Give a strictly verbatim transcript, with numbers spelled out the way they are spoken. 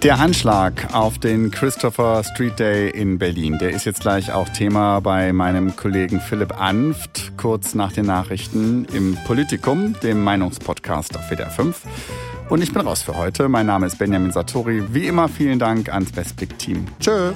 Der Anschlag auf den Christopher Street Day in Berlin, der ist jetzt gleich auch Thema bei meinem Kollegen Philipp Anft, kurz nach den Nachrichten im Politikum, dem Meinungspodcast auf W D R fünf. Und ich bin raus für heute. Mein Name ist Benjamin Sartori. Wie immer vielen Dank ans Westblick-Team. Tschö.